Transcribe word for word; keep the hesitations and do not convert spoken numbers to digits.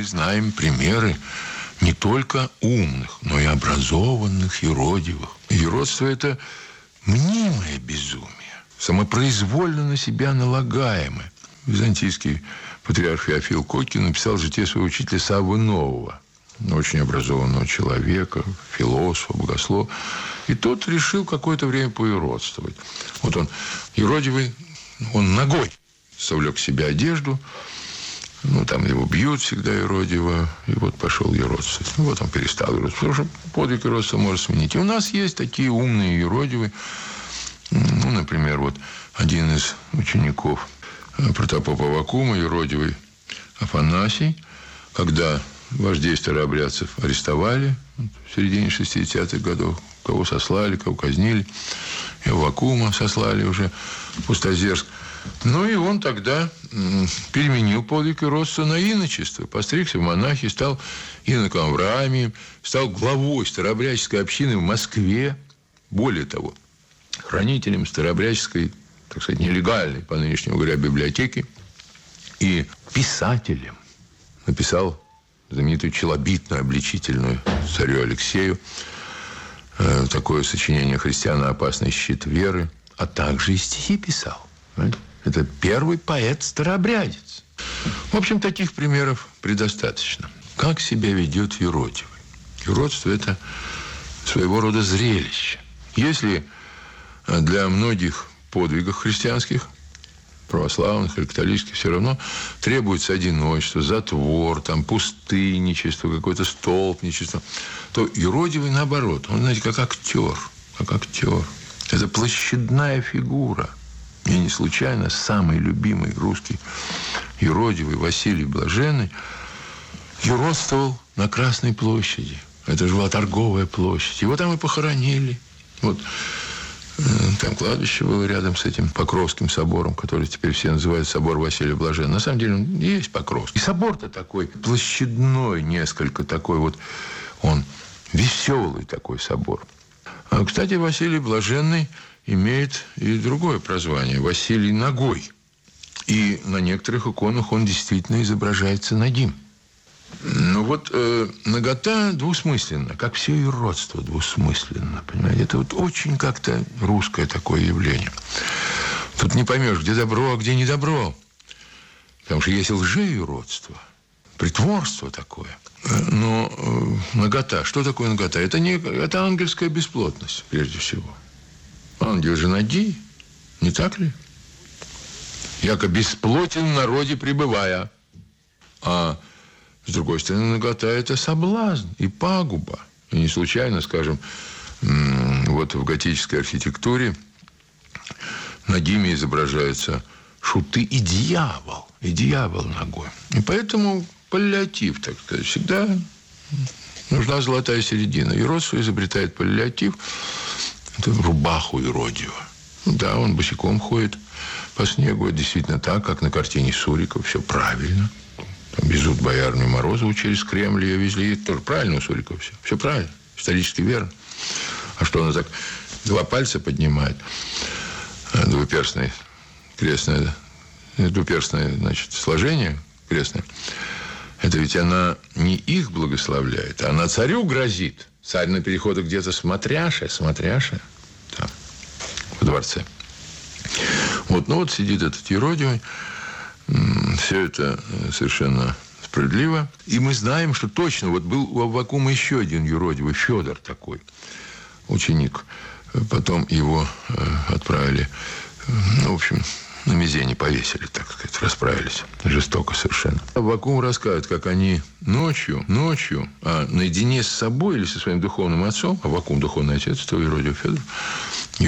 мы знаем примеры не только умных, но и образованных юродивых. Юродство – это мнимое безумие, самопроизвольно на себя налагаемое. Византийский патриарх Феофил Коккин написал житие своего учителя Саввы Нового, очень образованного человека, философа, богослова. И тот решил какое-то время поюродствовать. Вот он, юродивый, он ногой совлек себе одежду. Ну, там его бьют всегда юродиво. И вот пошел юродствовать. Ну, вот он перестал юродствовать. Потому что подвиг юродства может сменить. И у нас есть такие умные юродивые. Ну, например, вот один из учеников протопопа Аввакума, юродивый Афанасий, когда вождей старообрядцев арестовали в середине шестидесятых годов, кого сослали, кого казнили, и Аввакума сослали уже в Пустозерск. Ну, и он тогда переменил подвиг юродства на иночество, постригся в монахи, стал иноком Авраамием, стал главой старообрядческой общины в Москве. Более того, хранителем старообрядческой, так сказать, нелегальной, по нынешнему говоря, библиотеки, и писателем. Написал знаменитую челобитную, обличительную царю Алексею, э, такое сочинение «Христиано-опасный щит веры», а также и стихи писал. Понимаете? Это первый поэт-старообрядец. В общем, таких примеров предостаточно. Как себя ведет юродивый? Юродство – это своего рода зрелище. Если для многих подвигов христианских, православных или католических, все равно требуется одиночество, затвор, там, пустынничество, какое-то столпничество, то юродивый, наоборот, он, знаете, как актер, как актер. Это площадная фигура. И не случайно самый любимый русский юродивый Василий Блаженный юродствовал на Красной площади. Это же была торговая площадь. Его там и похоронили. Вот там кладбище было рядом с этим Покровским собором, который теперь все называют собор Василия Блаженного. На самом деле он есть Покровский. И собор-то такой площадной несколько, такой вот, он веселый такой собор. А, кстати, Василий Блаженный имеет и другое прозвание – Василий Нагой. И на некоторых иконах он действительно изображается нагим. Ну вот э, нагота двусмысленна, как все юродство двусмысленно, понимаете? Это вот очень как-то русское такое явление. Тут не поймешь, где добро, а где не добро. Потому что есть лжеюродство, притворство такое. Но э, нагота, что такое нагота? Это, не, это ангельская бесплотность, прежде всего. Ангел же наги, не так ли? Яко бесплотен в народе пребывая. А с другой стороны, нагота – это соблазн и пагуба. И не случайно, скажем, вот в готической архитектуре нагими изображаются шуты и дьявол. И дьявол ногой. И поэтому паллиатив, так сказать, всегда нужна золотая середина. Юродство изобретает паллиатив. Это рубаху юродивого. Да, он босиком ходит по снегу. Это действительно так, как на картине Сурикова. Все правильно. Там везут боярню Морозову через Кремль. Ее везли. Это тоже правильно у Сурикова все. Все правильно. Исторически верно. А что она так два пальца поднимает? Двуперстное крестное, двуперстное, значит, сложение крестное. Это ведь она не их благословляет, а она царю грозит. Царь на переходах где-то смотряша, смотряша, там, в дворце. Вот, ну вот сидит этот юродивый. Все это совершенно справедливо. И мы знаем, что точно, вот был у Аввакума еще один юродивый, Федор такой, ученик. Потом его отправили, ну, в общем, на мизене повесили, так сказать, расправились. Жестоко совершенно. Аввакум рассказывает, как они ночью, ночью, а наедине с собой или со своим духовным отцом, Аввакум, духовный отец, то юродивый Федор,